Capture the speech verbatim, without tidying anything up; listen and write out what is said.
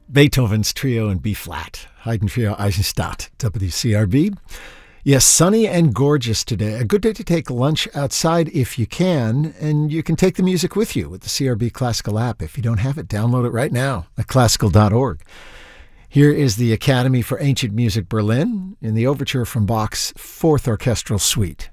Beethoven's Trio in B-flat. Haydn Trio Eisenstadt, W C R B. Yes, sunny and gorgeous today. A good day to take lunch outside if you can, and you can take the music with you with the C R B Classical app. If you don't have it, download it right now at classical dot org. Here is the Academy for Ancient Music Berlin in the overture from Bach's Fourth Orchestral Suite.